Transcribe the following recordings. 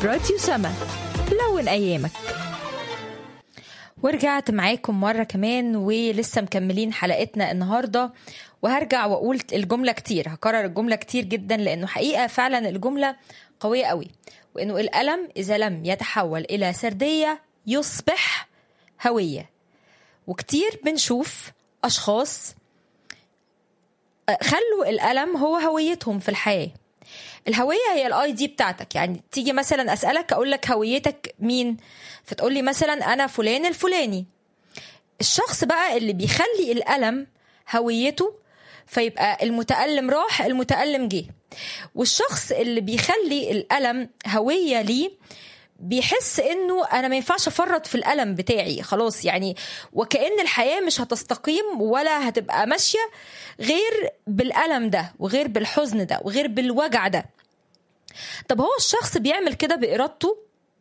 راديو سما، لون أيامك. ورجعت معاكم مرة كمان ولسه مكملين حلقتنا النهاردة، وهرجع وأقول الجملة كتير، هكرر الجملة كتير جدا لأنه حقيقة فعلا الجملة قوية قوي، وأنه الألم إذا لم يتحول إلى سردية يصبح هوية. وكتير بنشوف أشخاص خلوا الألم هو هويتهم في الحياة. الهوية هي الاي دي بتاعتك، يعني تيجي مثلا أسألك أقول لك هويتك مين، فتقول لي مثلا أنا فلان الفلاني. الشخص بقى اللي بيخلي الألم هويته، فيبقى المتألم راح المتألم جه. والشخص اللي بيخلي الألم هوية ليه بيحس انه انا ما ينفعش افرط في الالم بتاعي خلاص، يعني وكأن الحياة مش هتستقيم ولا هتبقى ماشية غير بالالم ده وغير بالحزن ده وغير بالوجع ده. طب هو الشخص بيعمل كده بإرادته؟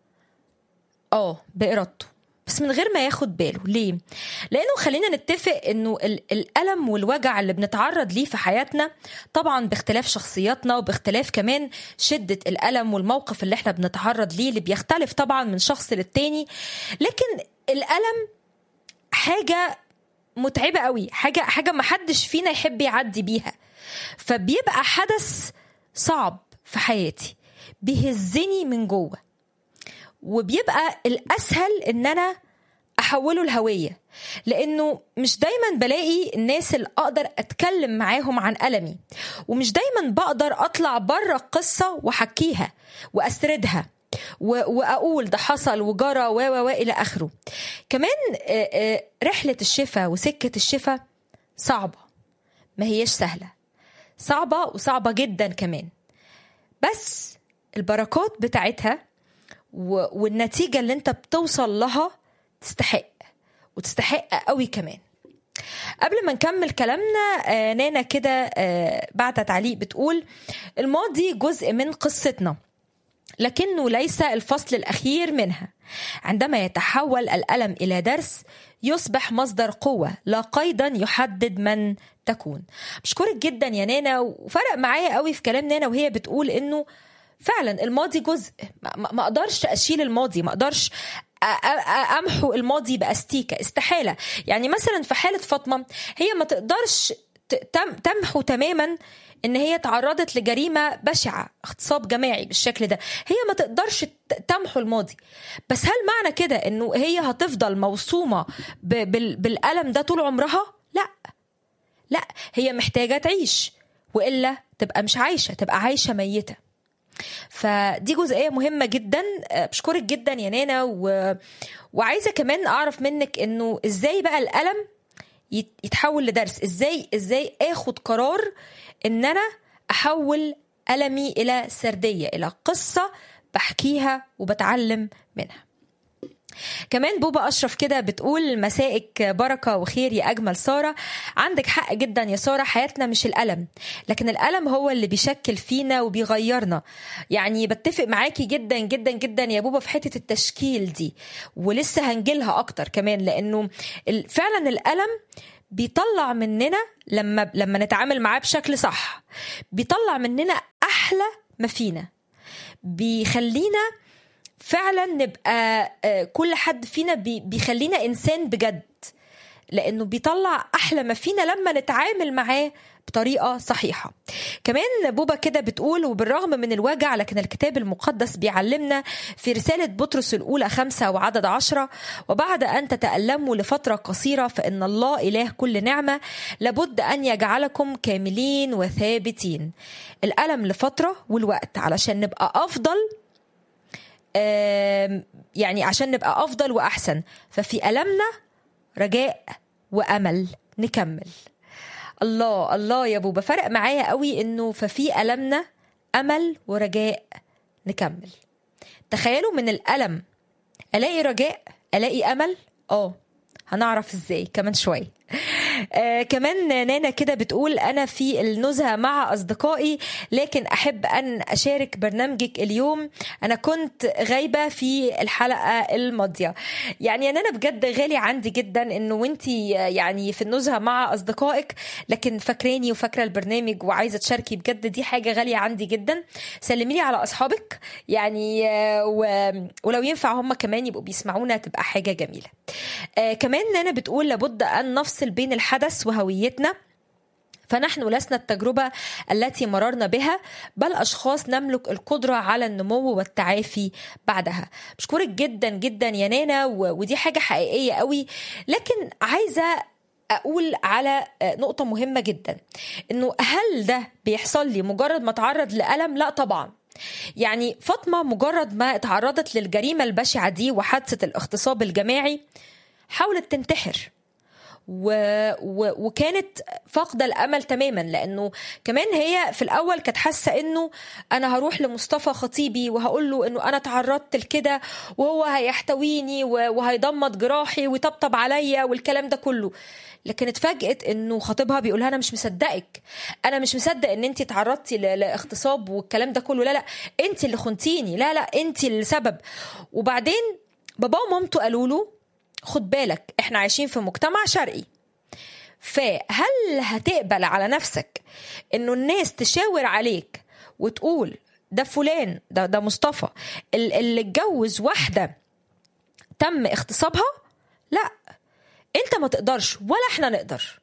بإرادته، بس من غير ما ياخد باله. ليه؟ لأنه خلينا نتفق أنه الألم والوجع اللي بنتعرض ليه في حياتنا طبعا باختلاف شخصياتنا وباختلاف كمان شدة الألم والموقف اللي احنا بنتعرض ليه اللي بيختلف طبعا من شخص للتاني، لكن الألم حاجة متعبة قوي، حاجة محدش فينا يحب يعدي بيها، فبيبقى حدث صعب في حياتي بيهزني من جوه، وبيبقى الأسهل إن أنا أحوله الهوية، لأنه مش دايما بلاقي الناس اللي أقدر أتكلم معاهم عن ألمي، ومش دايما بقدر أطلع برا القصة وحكيها وأسردها وأقول ده حصل وجرى إلى آخره. كمان رحلة الشفاء وسكة الشفاء صعبة، ما هيش سهلة، صعبة وصعبة جدا كمان، بس البركات بتاعتها والنتيجة اللي انت بتوصل لها تستحق، وتستحق قوي كمان. قبل ما نكمل كلامنا نانا كده بعد تعليق بتقول: الماضي جزء من قصتنا لكنه ليس الفصل الأخير منها. عندما يتحول الألم إلى درس يصبح مصدر قوة لا قيدا يحدد من تكون. بشكرك جدا يا نانا، وفرق معايا قوي في كلام نانا وهي بتقول إنه فعلا الماضي جزء، ما أقدرش أشيل الماضي، ما أقدرش أمحو الماضي بأستيكة، استحالة. يعني مثلا في حالة فاطمة هي ما تقدرش تمحو تماما ان هي تعرضت لجريمة بشعة، اغتصاب جماعي بالشكل ده، هي ما تقدرش تمحو الماضي، بس هل معنى كده انه هي هتفضل موصومة بالألم ده طول عمرها؟ لا، هي محتاجة تعيش، وإلا تبقى مش عايشة، تبقى عايشة ميتة. فدي جزئية مهمة جدا. بشكرك جدا يا نانا، وعايزة كمان أعرف منك إنه إزاي بقى الألم يتحول لدرس، إزاي أخد قرار إن أنا أحول ألمي إلى سردية، إلى قصة بحكيها وبتعلم منها. كمان بوبا أشرف كده بتقول: مسائك بركة وخير يا أجمل سارة. عندك حق جدا يا سارة، حياتنا مش الألم، لكن الألم هو اللي بيشكل فينا وبيغيرنا. يعني بتفق معاكي جدا جدا جدا يا بوبا في حتة التشكيل دي، ولسه هنجيلها أكتر كمان، لأنه فعلا الألم بيطلع مننا لما نتعامل معاه بشكل صح، بيطلع مننا أحلى ما فينا، بيخلينا فعلا نبقى كل حد فينا بيخلينا إنسان بجد، لأنه بيطلع أحلى ما فينا لما نتعامل معاه بطريقة صحيحة. كمان بوبا كده بتقول: وبالرغم من الوجع لكن الكتاب المقدس بيعلمنا في رسالة بطرس الأولى 5 وعدد 10: وبعد أن تتألموا لفترة قصيرة فإن الله إله كل نعمة لابد أن يجعلكم كاملين وثابتين. الألم لفترة والوقت علشان نبقى أفضل، يعني عشان نبقى أفضل وأحسن، ففي ألمنا رجاء وأمل نكمل. الله الله يا بوبا، فرق معايا قوي إنه ففي ألمنا أمل ورجاء نكمل. تخيلوا من الألم ألاقي رجاء، ألاقي أمل. هنعرف إزاي كمان شوي. كمان نانا كده بتقول أنا في النزهة مع أصدقائي لكن أحب أن أشارك برنامجك اليوم، أنا كنت غايبة في الحلقة الماضية. يعني أنا بجد غالي عندي جدا إنه وانتي يعني في النزهة مع أصدقائك لكن فاكراني وفاكرة البرنامج وعايزة تشاركي، بجد دي حاجة غالية عندي جدا. سلمي لي على أصحابك يعني ولو ينفع هم كمان يبقوا بيسمعونا تبقى حاجة جميلة. كمان نانا بتقول لابد أن نفصل بين الحدث وهويتنا، فنحن لسنا التجربة التي مررنا بها بل أشخاص نملك القدرة على النمو والتعافي بعدها. بشكرك جدا جدا يا نانا، ودي حاجة حقيقية قوي. لكن عايزة أقول على نقطة مهمة جدا، إنه هل ده بيحصل لي مجرد ما تعرض لألم؟ لا طبعا. يعني فاطمة مجرد ما اتعرضت للجريمة البشعة دي وحادثة الاغتصاب الجماعي حاولت تنتحر وكانت فاقدة الأمل تماما، لأنه كمان هي في الأول كانت حاسة أنه أنا هروح لمصطفى خطيبي وهقول له أنه أنا تعرضت لكده وهو هيحتويني وهيضمد جراحي ويطبطب عليا والكلام ده كله. لكن اتفاجئت انه خطيبها بيقولها انا مش مصدقك، انا مش مصدق ان انت تعرضتي لاغتصاب والكلام ده كله، لا انت اللي خنتيني، لا انت السبب. وبعدين بابا ومامته قالوا له خد بالك احنا عايشين في مجتمع شرقي، فهل هتقبل على نفسك انه الناس تشاور عليك وتقول ده فلان ده مصطفى اللي اتجوز واحدة تم اغتصابها؟ لا انت ما تقدرش ولا احنا نقدر.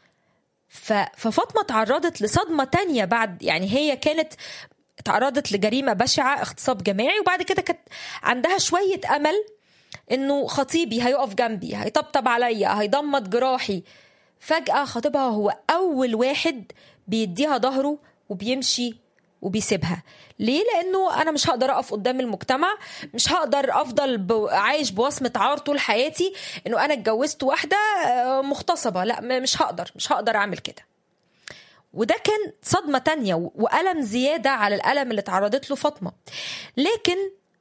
ففاطمة تعرضت لصدمة تانية بعد، يعني هي كانت تعرضت لجريمة بشعة اغتصاب جماعي وبعد كده كانت عندها شوية أمل انه خطيبي هيقف جنبي هيطبطب عليا هيضمد جراحي. فجأة خطيبها هو أول واحد بيديها ظهره وبيمشي وبيسيبها. ليه؟ لأنه أنا مش هقدر أقف قدام المجتمع، مش هقدر أفضل عايش بوصمة عار طول حياتي إنه أنا اتجوزت واحدة مغتصبة، لا مش هقدر أعمل كده. وده كان صدمة تانية وألم زيادة على الألم اللي تعرضت له فاطمة. لكن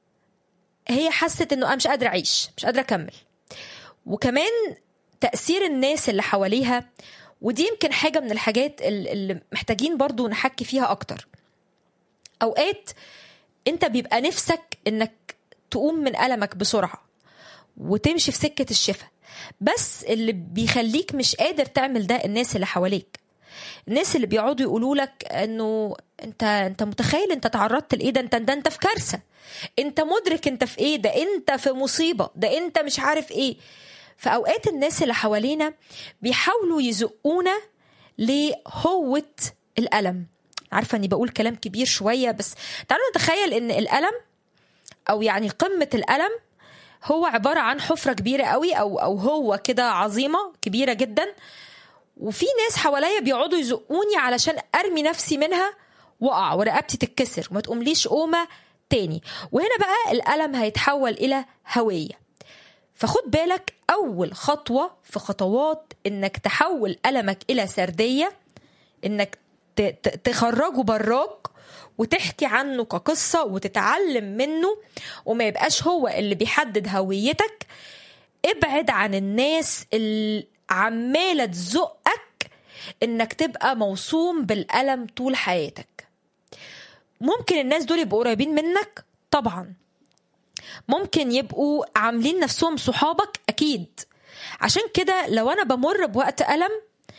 هي حست إنه أنا مش قادرة أعيش، مش قادرة أكمل. وكمان تأثير الناس اللي حواليها، ودي يمكن حاجة من الحاجات اللي محتاجين برضو نحكي فيها أكتر. أوقات أنت بيبقى نفسك إنك تقوم من ألمك بسرعة وتمشي في سكة الشفاء، بس اللي بيخليك مش قادر تعمل ده الناس اللي حواليك، الناس اللي بيقعدوا يقولوا لك إنه أنت متخيل أنت تعرضت لإيه، ده أنت في كارثة، أنت مدرك أنت في إيه، ده أنت في مصيبة، ده أنت مش عارف إيه. فأوقات الناس اللي حوالينا بيحاولوا يزقونا لهوة الألم. عارفة أني بقول كلام كبير شوية، بس تعالوا نتخيل أن الألم أو يعني قمة الألم هو عبارة عن حفرة كبيرة قوي أو هو كده عظيمة كبيرة جدا، وفي ناس حواليا بيقعدوا يزقوني علشان أرمي نفسي منها وقع ورقبتي تتكسر وما تقومليش قومة تاني. وهنا بقى الألم هيتحول إلى هوية. فخد بالك أول خطوة في خطوات إنك تحول ألمك إلى سردية، إنك تخرجه براك وتحكي عنه كقصة وتتعلم منه وما يبقاش هو اللي بيحدد هويتك. ابعد عن الناس اللي عمالة تزقك إنك تبقى موصوم بالألم طول حياتك. ممكن الناس دول يبقوا قريبين منك طبعا، ممكن يبقوا عاملين نفسهم صحابك أكيد. عشان كده لو أنا بمر بوقت ألم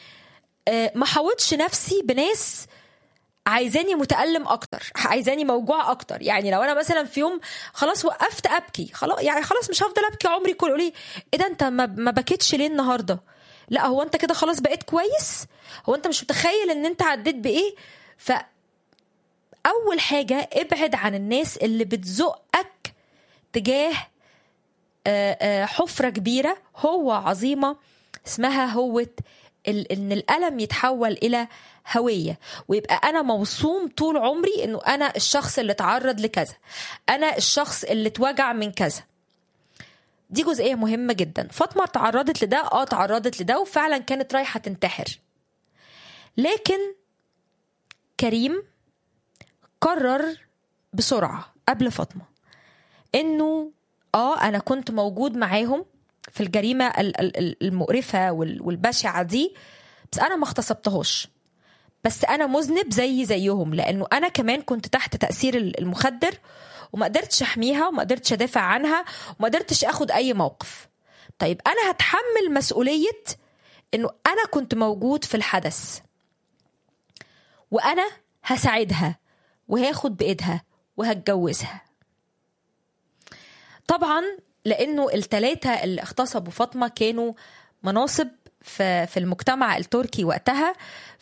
ما حاولتش نفسي بناس عايزاني متألم أكتر، عايزاني موجوع أكتر. يعني لو أنا مثلا في يوم خلاص وقفت أبكي، خلاص مش هفضل أبكي عمري كله، ليه إيه ده أنت ما بكيتش ليه النهاردة؟ لا هو أنت كده خلاص بقيت كويس؟ هو أنت مش متخيل أن أنت عديت بإيه؟ فأول حاجة ابعد عن الناس اللي بتزقك تجاه حفرة كبيرة هو عظيمة اسمها هوة ان الألم يتحول إلى هوية، ويبقى أنا موصوم طول عمري إنه أنا الشخص اللي تعرض لكذا، أنا الشخص اللي توجع من كذا. دي جزئية مهمة جدا. فاطمة تعرضت لده، تعرضت لده وفعلا كانت رايحة تنتحر، لكن كريم قرر بسرعة قبل فاطمة إنه أنا كنت موجود معاهم في الجريمة المقرفة والبشعة دي، بس أنا ما اغتصبتهاش، بس أنا مذنب زيهم، لأنه أنا كمان كنت تحت تأثير المخدر وما قدرتش أحميها وما قدرتش أدافع عنها وما قدرتش أخد أي موقف. طيب أنا هتحمل مسؤولية إنه أنا كنت موجود في الحدث، وأنا هساعدها وهاخد بإيدها وهتجوزها. طبعا لأنه الثلاثة اللي اغتصبوا فاطمة كانوا مناصب في المجتمع التركي وقتها،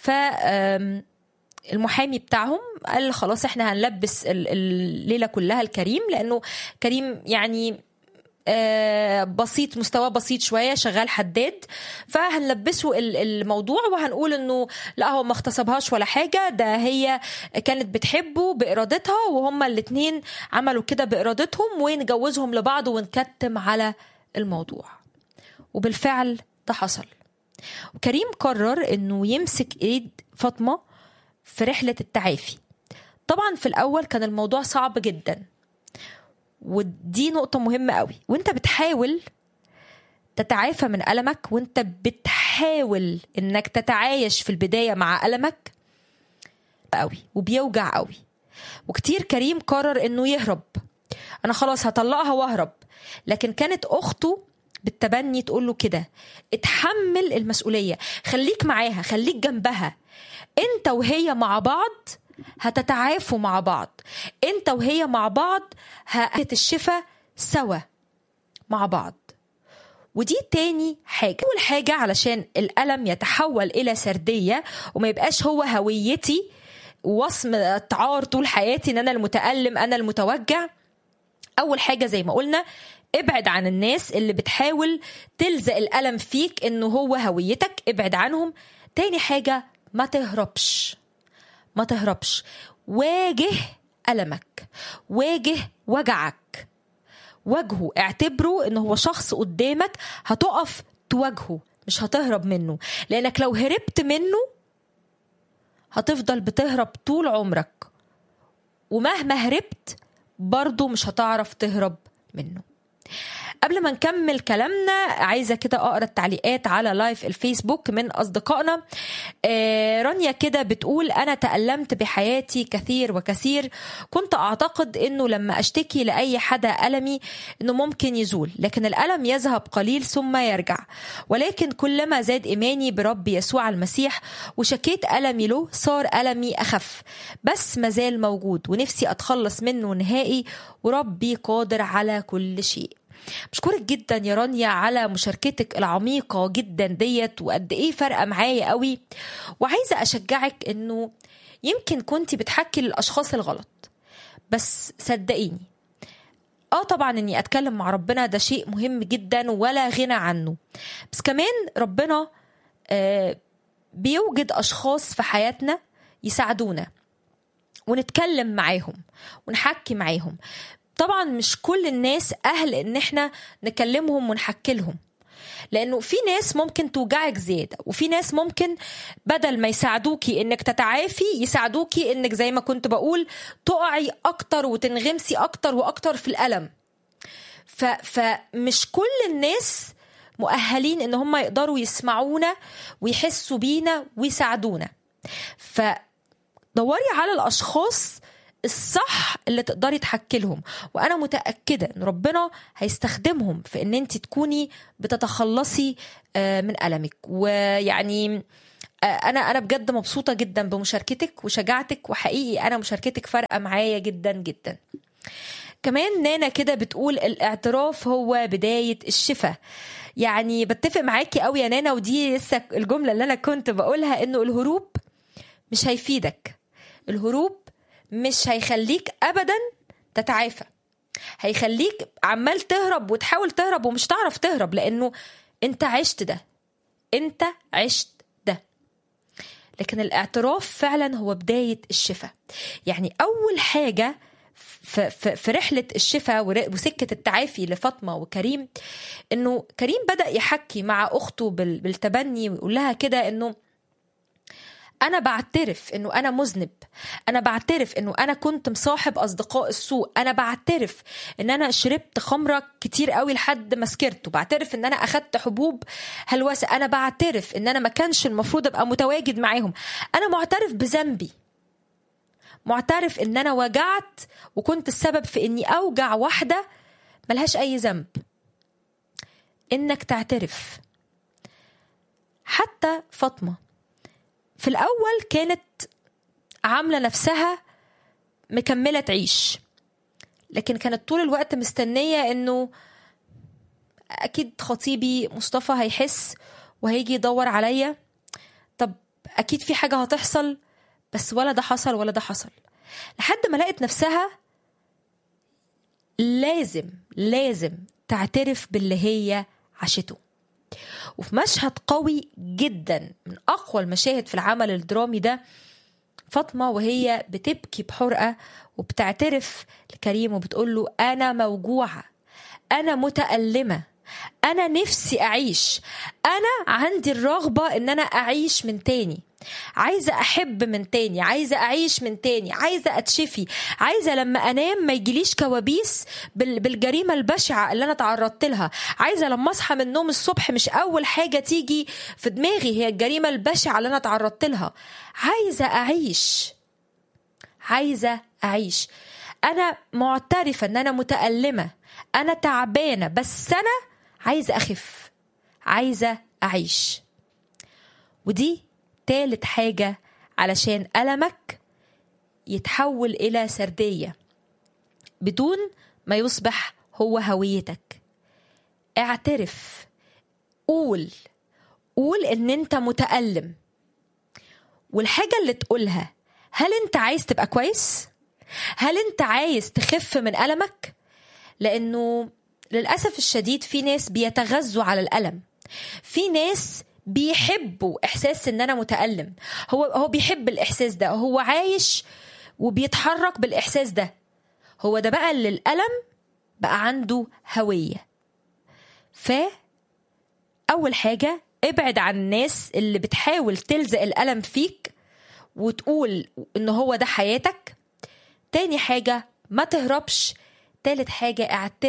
فالمحامي بتاعهم قال خلاص احنا هنلبس الليلة كلها الكريم، لأنه كريم يعني بسيط، مستوى بسيط شوية، شغال حداد، فهنلبسه الموضوع وهنقول انه لا هو ما اغتصبهاش ولا حاجة، ده هي كانت بتحبه بإرادتها وهما الاتنين عملوا كده بإرادتهم، ونجوزهم لبعض ونكتم على الموضوع. وبالفعل ده حصل. وكريم قرر انه يمسك ايد فاطمة في رحلة التعافي. طبعا في الأول كان الموضوع صعب جدا، ودي نقطة مهمة قوي. وانت بتحاول تتعافى من ألمك، وانت بتحاول انك تتعايش في البداية مع ألمك قوي وبيوجع قوي. وكتير كريم قرر انه يهرب، انا خلاص هطلقها واهرب، لكن كانت اخته بالتبني تقول له كده: اتحمل المسؤولية، خليك معاها، خليك جنبها، انت وهي مع بعض هتتعافوا مع بعض، انت وهي مع بعض الشفاء سوا مع بعض. ودي تاني حاجة. أول حاجة علشان الألم يتحول إلى سردية وما يبقاش هو هويتي ووصم التعار طول حياتي ان انا المتألم انا المتوجع، اول حاجة زي ما قلنا ابعد عن الناس اللي بتحاول تلزق الألم فيك انه هو هويتك، ابعد عنهم. تاني حاجة ما تهربش، واجه ألمك، واجه وجعك، واجهه، اعتبره انه هو شخص قدامك هتقف تواجهه، مش هتهرب منه، لانك لو هربت منه هتفضل بتهرب طول عمرك، ومهما هربت برضو مش هتعرف تهرب منه. قبل ما نكمل كلامنا عايزة كده أقرأ التعليقات على لايف الفيسبوك من أصدقائنا. رانيا كده بتقول: أنا تألمت بحياتي كثير وكثير، كنت أعتقد أنه لما أشتكي لأي حدا ألمي أنه ممكن يزول، لكن الألم يذهب قليل ثم يرجع، ولكن كلما زاد إيماني برب يسوع المسيح وشكيت ألمي له صار ألمي أخف، بس مازال موجود ونفسي أتخلص منه نهائي، وربي قادر على كل شيء. بشكرك جدا يا رانيا على مشاركتك العميقة جدا ديت، وقد ايه فرقة معايا قوي. وعايزة اشجعك انه يمكن كنتي بتحكي للاشخاص الغلط، بس صدقيني طبعا اني اتكلم مع ربنا ده شيء مهم جدا ولا غنى عنه، بس كمان ربنا بيوجد اشخاص في حياتنا يساعدونا ونتكلم معاهم ونحكي معاهم. طبعا مش كل الناس أهل إن احنا نكلمهم ونحكي لهم، لأنه في ناس ممكن توجعك زيادة، وفي ناس ممكن بدل ما يساعدوكي إنك تتعافي يساعدوكي إنك زي ما كنت بقول تقعي أكتر وتنغمسي أكتر وأكتر في الألم. فمش كل الناس مؤهلين إن هم يقدروا يسمعونا ويحسوا بينا ويساعدونا. فدوري على الأشخاص الصح اللي تقدري تحكي لهم، وانا متاكده ان ربنا هيستخدمهم في ان انت تكوني بتتخلصي من المك. ويعني انا بجد مبسوطه جدا بمشاركتك وشجاعتك، وحقيقي انا مشاركتك فارقه معايا جدا جدا. كمان نانا كده بتقول: الاعتراف هو بدايه الشفاء. يعني بتفق معاكي قوي يا نانا، ودي لسه الجمله اللي انا كنت بقولها، انه الهروب مش هيفيدك، الهروب مش هيخليك أبدا تتعافى، هيخليك عمال تهرب وتحاول تهرب ومش تعرف تهرب، لأنه انت عشت ده. لكن الاعتراف فعلا هو بداية الشفاء. يعني أول حاجة في رحلة الشفاء وسكة التعافي لفاطمة وكريم، انه كريم بدأ يحكي مع أخته بالتبني ويقول لها كده انه أنا بعترف إنه أنا مذنب، أنا بعترف إنه أنا كنت مصاحب أصدقاء السوء، أنا بعترف إن أنا شربت خمرة كتير قوي لحد ما سكرت، وبعترف إن أنا أخدت حبوب هلوسة، أنا بعترف إن أنا ما كانش المفروض أبقى متواجد معاهم. أنا معترف بذنبي، معترف إن أنا وجعت وكنت السبب في إني أوجع واحدة ملهاش أي ذنب. إنك تعترف. حتى فاطمة في الأول كانت عاملة نفسها مكملة تعيش، لكن كانت طول الوقت مستنية إنه أكيد خطيبي مصطفى هيحس وهيجي يدور عليا، طب أكيد في حاجة هتحصل، بس ولا ده حصل ولا ده حصل، لحد ما لقت نفسها لازم تعترف باللي هي عاشته. وفي مشهد قوي جدا من أقوى المشاهد في العمل الدرامي ده، فاطمة وهي بتبكي بحرقة وبتعترف لكريم وبتقول له أنا موجوعة، أنا متألمة، أنا نفسي أعيش، أنا عندي الرغبة إن أنا أعيش من تاني، عايزة أحب من تاني، عايزة أعيش من تاني، عايزة أتشفي، عايزة لما أنام ما يجيليش كوابيس بالجريمة البشعة اللي أنا تعرضت لها، عايزة لما أصحى من النوم الصبح مش أول حاجة تيجي في دماغي هي الجريمة البشعة اللي أنا تعرضت لها. عايزة أعيش، عايزة أعيش. أنا معترفة أن أنا متألمة، أنا تعبانة، بس أنا عايزة أخف، عايزة أعيش. ودي تالت حاجة علشان ألمك يتحول إلى سردية بدون ما يصبح هو هويتك. اعترف، قول إن أنت متألم، والحاجة اللي تقولها هل أنت عايز تبقى كويس؟ هل أنت عايز تخف من ألمك؟ لأنه للأسف الشديد في ناس بيتغذوا على الألم، في ناس بيحبوا إحساس إن أنا متألم، هو بيحب الإحساس ده، هو عايش وبيتحرك بالإحساس ده، هو ده بقى اللي الألم بقى عنده هوية. فأول حاجة ابعد عن الناس اللي بتحاول تلزق الألم فيك وتقول إنه هو ده حياتك. تاني حاجة ما تهربش. تالت حاجة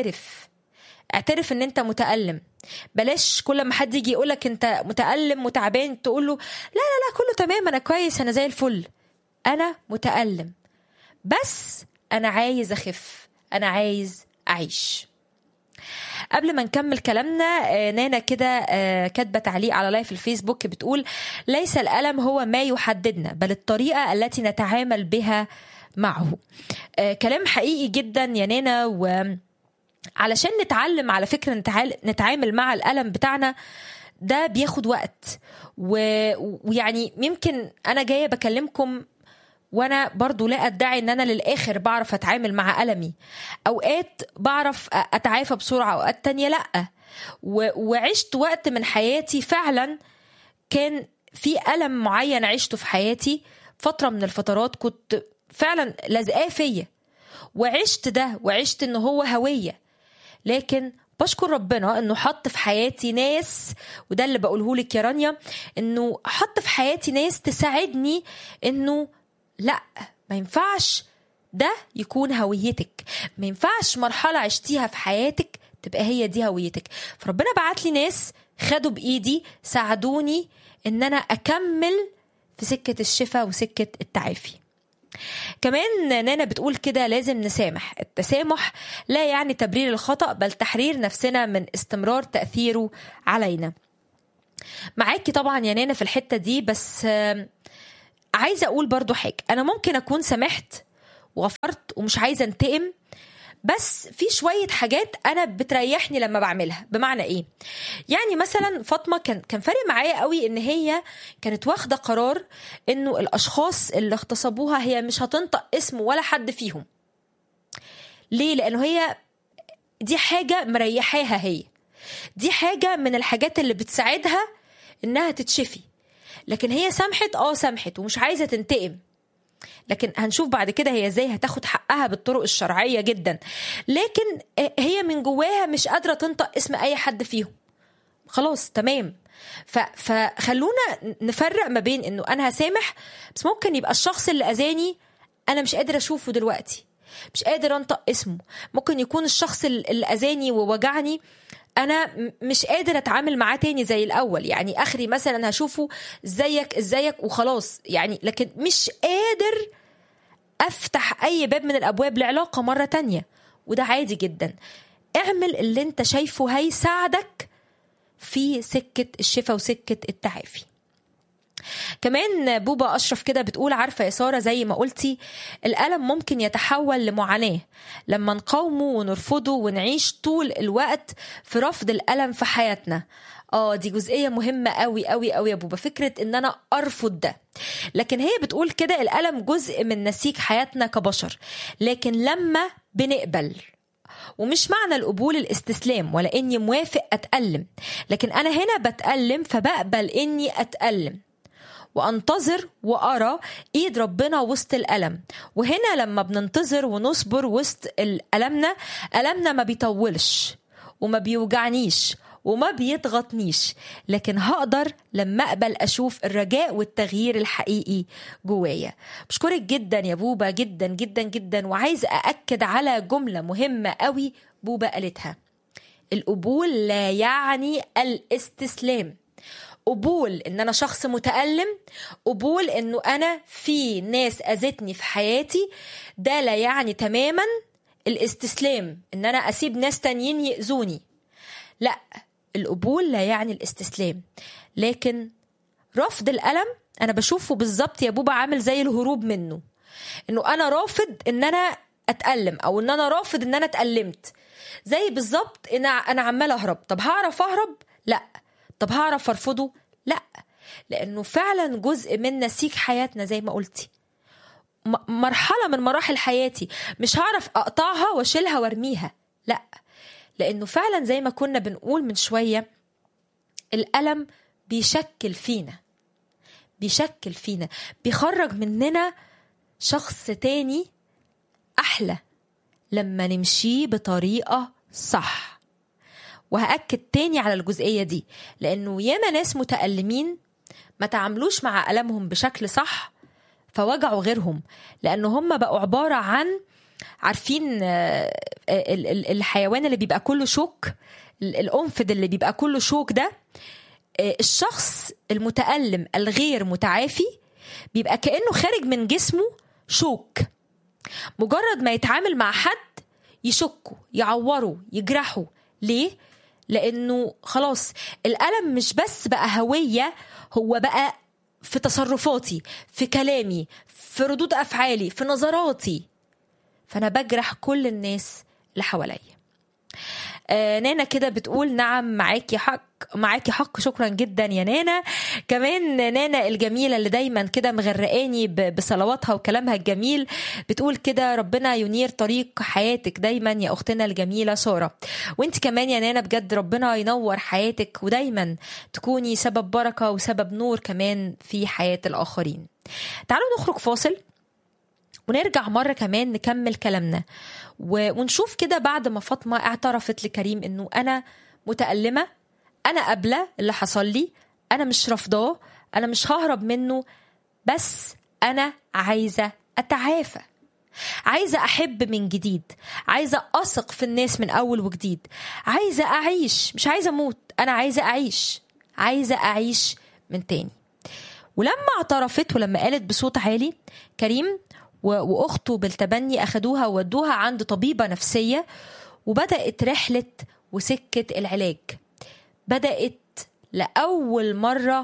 اعترف ان انت متألم. بلاش كل ما حد يجي يقولك انت متألم وتعبان تقوله لا كله تمام، انا كويس، انا زي الفل. انا متألم بس انا عايز اخف، انا عايز اعيش. قبل ما نكمل كلامنا، نانا كده كاتبة تعليق على لايف الفيسبوك بتقول ليس الألم هو ما يحددنا، بل الطريقة التي نتعامل بها معه. كلام حقيقي جدا يا نانا. وعلشان نتعلم على فكرة نتعامل مع الألم بتاعنا ده بياخد وقت، ويعني يمكن أنا جاية بكلمكم وانا برضو لا ادعي ان انا للاخر بعرف اتعامل مع ألمي. اوقات بعرف اتعافى بسرعة، اوقات تانية لا. وعشت وقت من حياتي فعلا كان في ألم معين عشته في حياتي، فترة من الفترات كنت فعلا لازقاه فيا، وعشت ده، وعشت انه هو هوية. لكن بشكر ربنا انه حط في حياتي ناس، وده اللي بقوله لك يا رانيا، انه حط في حياتي ناس تساعدني انه لا، ما ينفعش ده يكون هويتك، ما ينفعش مرحلة عشتيها في حياتك تبقى هي دي هويتك. فربنا بعت لي ناس خدوا بإيدي ساعدوني ان انا اكمل في سكة الشفاء وسكة التعافي. كمان نانا بتقول كده لازم نسامح. التسامح لا يعني تبرير الخطأ، بل تحرير نفسنا من استمرار تأثيره علينا. معاكي طبعا يا نانا في الحتة دي، بس عايزة أقول برضو حاجة. أنا ممكن أكون سامحت وغفرت ومش عايزة انتقم، بس في شوية حاجات أنا بتريحني لما بعملها. بمعنى إيه؟ يعني مثلا فاطمة كان فارق معايا قوي إن هي كانت واخدة قرار إنه الأشخاص اللي اغتصبوها هي مش هتنطق اسم ولا حد فيهم. ليه؟ لأنه هي دي حاجة مريحاها، هي دي حاجة من الحاجات اللي بتساعدها إنها تتشفي. لكن هي سامحت ومش عايزة تنتقم، لكن هنشوف بعد كده هي ازاي هتاخد حقها بالطرق الشرعية جدا. لكن هي من جواها مش قادرة تنطق اسم اي حد فيهم، خلاص تمام. فخلونا نفرق ما بين انه انا هسامح، بس ممكن يبقى الشخص اللي اذاني انا مش قادر اشوفه دلوقتي، مش قادر انطق اسمه. ممكن يكون الشخص اللي اذاني ووجعني انا مش قادر اتعامل معاه تاني زي الاول، يعني اخري مثلا هشوفه ازيك وخلاص يعني، لكن مش قادر افتح اي باب من الابواب لعلاقة مرة تانية. وده عادي جدا. اعمل اللي انت شايفه هيساعدك في سكة الشفاء وسكة التعافي. كمان بوبا أشرف كده بتقول عارفة يا سارة زي ما قلتي الألم ممكن يتحول لمعاناة لما نقاومه ونرفضه ونعيش طول الوقت في رفض الألم في حياتنا. دي جزئية مهمة قوي قوي قوي يا بوبا، فكرة ان انا ارفض ده. لكن هي بتقول كده الألم جزء من نسيج حياتنا كبشر، لكن لما بنقبل، ومش معنى القبول الاستسلام ولا اني موافق اتألم، لكن انا هنا بتألم فبقبل اني اتألم وانتظر وارى ايد ربنا وسط الألم. وهنا لما بننتظر ونصبر وسط ألمنا ما بيطولش وما بيوجعنيش وما بيضغطنيش، لكن هقدر لما أقبل أشوف الرجاء والتغيير الحقيقي جوايا. بشكرك جدا يا بوبا، جدا جدا جدا. وعايز أأكد على جملة مهمة قوي بوبا قالتها: القبول لا يعني الاستسلام. قبول ان انا شخص متألم، قبول انه انا في ناس اذتني في حياتي، ده لا يعني تماما الاستسلام ان انا اسيب ناس تانيين يأذوني. لا، القبول لا يعني الاستسلام، لكن رفض الألم انا بشوفه بالظبط يا بوبا عامل زي الهروب منه. انه انا رافض ان انا اتألم، او ان انا رافض ان انا اتألمت، زي بالظبط انا عمال اهرب. طب هعرف اهرب؟ لا. طب هعرف ارفضه؟ لا. لانه فعلا جزء من نسيج حياتنا زي ما قلتي، مرحلة من مراحل حياتي مش هعرف اقطعها واشيلها وارميها. لا، لانه فعلا زي ما كنا بنقول من شوية الألم بيشكل فينا، بيخرج مننا شخص تاني احلى لما نمشي بطريقة صح. وهأكد تاني على الجزئية دي، لأنه ياما ناس متألمين ما تعاملوش مع ألمهم بشكل صح فوجعوا غيرهم، لأنه هم بقوا عبارة عن، عارفين الحيوان اللي بيبقى كله شوك، القنفذ اللي بيبقى كله شوك ده، الشخص المتألم الغير متعافي بيبقى كأنه خارج من جسمه شوك، مجرد ما يتعامل مع حد يشكه يعوره يجرحه. ليه؟ لأنه خلاص الألم مش بس بقى هوية، هو بقى في تصرفاتي، في كلامي، في ردود أفعالي، في نظراتي، فأنا بجرح كل الناس اللي حواليا. نانا كده بتقول نعم معاكي حق. شكرا جدا يا نانا. كمان نانا الجميلة اللي دايما كده مغرقاني بصلواتها وكلامها الجميل بتقول كده ربنا ينير طريق حياتك دايما يا أختنا الجميلة سارة. وانت كمان يا نانا بجد ربنا ينور حياتك ودايما تكوني سبب بركة وسبب نور كمان في حياة الآخرين. تعالوا نخرج فاصل ونرجع مرة كمان نكمل كلامنا ونشوف كده بعد ما فاطمة اعترفت لكريم انه انا متألمة، انا قابلة اللي حصل لي، انا مش رافضاه، انا مش ههرب منه، بس انا عايزة اتعافى، عايزة احب من جديد، عايزة اثق في الناس من اول وجديد، عايزة اعيش، مش عايزة اموت، انا عايزة اعيش من تاني. ولما اعترفت ولما قالت بصوت عالي، كريم واخته بالتبني اخدوها وودوها عند طبيبة نفسية، وبدأت رحلة وسكة العلاج. بدأت لأول مرة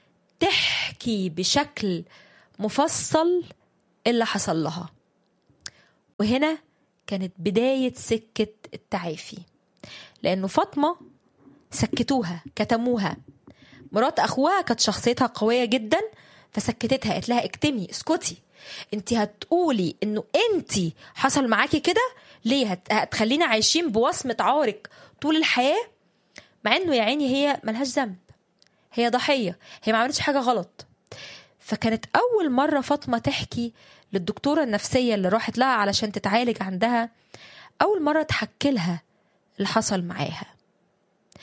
تحكي بشكل مفصل اللي حصل لها، وهنا كانت بداية سكة التعافي. لأنه فاطمة سكتوها، كتموها. مرات أخوها كانت شخصيتها قوية جدا فسكتتها، قالت لها اكتمي، اسكتي، انت هتقولي انه انت حصل معاكي كده ليه؟ هتخلينا عايشين بوصمة عارك طول الحياة، مع انه يا عيني هي ملهاش ذنب، هي ضحية، هي ما عملتش حاجة غلط. فكانت اول مرة فاطمة تحكي للدكتورة النفسية اللي راحت لها علشان تتعالج عندها، اول مرة تحكي لها اللي حصل معاها.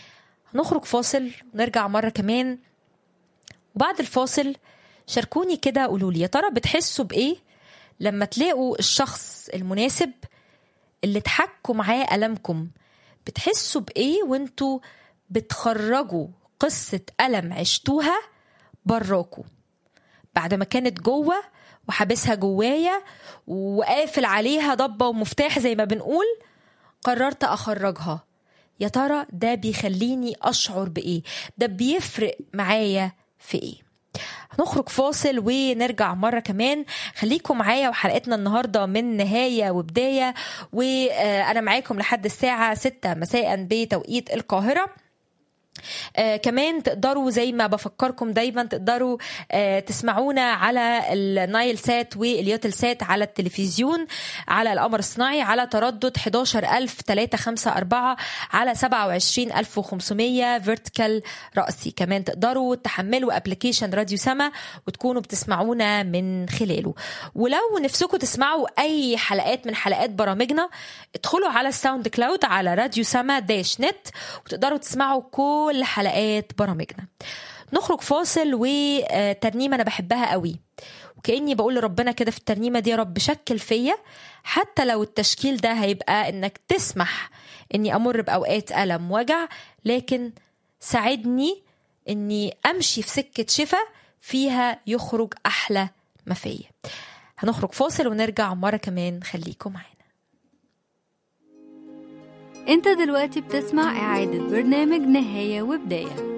هنخرج فاصل ونرجع مرة كمان، وبعد الفاصل شاركوني كده، قولوا لي يا ترى بتحسوا بإيه لما تلاقوا الشخص المناسب اللي تحكوا معاه ألمكم؟ بتحسوا بإيه وانتوا بتخرجوا قصة ألم عشتوها براكوا بعد ما كانت جوه وحابسها جوايا وقافل عليها ضبة ومفتاح زي ما بنقول، قررت أخرجها؟ يا ترى ده بيخليني أشعر بإيه؟ ده بيفرق معايا في إيه؟ هنخرج فاصل ونرجع مرة كمان. خليكم معايا، وحلقتنا النهاردة من نهاية وبداية، وأنا معاكم لحد الساعة 6 مساء بتوقيت القاهرة. كمان تقدروا زي ما بفكركم دايما تقدروا تسمعونا على النايل سات واليوتل سات على التلفزيون على القمر الصناعي على تردد 11354 على 27500 فيرتيكال رأسي. كمان تقدروا تحملوا ابليكيشن راديو سما وتكونوا بتسمعونا من خلاله. ولو نفسكم تسمعوا اي حلقات من حلقات برامجنا ادخلوا على الساوند كلاود على راديو سما -نت وتقدروا تسمعوا كل حلقات برامجنا. نخرج فاصل وترنيمة أنا بحبها قوي، وكأني بقول لربنا كده في الترنيمة دي: يا رب شكل فيا، حتى لو التشكيل ده هيبقى إنك تسمح إني أمر بأوقات ألم وجع، لكن ساعدني إني أمشي في سكة شفا فيها يخرج أحلى ما فيا. هنخرج فاصل ونرجع مرة كمان، خليكم معانا. انت دلوقتي بتسمع إعادة برنامج نهاية وبداية.